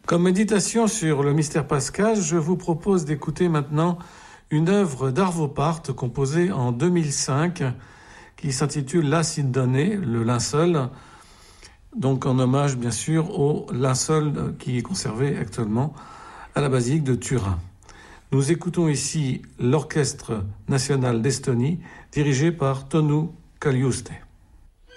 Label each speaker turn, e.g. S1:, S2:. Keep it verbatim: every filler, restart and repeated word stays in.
S1: Comme méditation sur le mystère pascal, je vous propose d'écouter maintenant une œuvre d'Arvo Pärt composée en deux mille cinq qui s'intitule La Sidonée, le linceul, donc en hommage bien sûr au linceul qui est conservé actuellement à la basilique de Turin. Nous écoutons ici l'Orchestre national d'Estonie dirigé par Tõnu Kaljuste.